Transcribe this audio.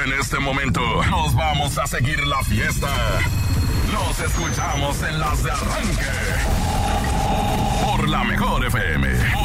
En este momento nos vamos a seguir la fiesta. Nos escuchamos en las de arranque. Por la mejor FM.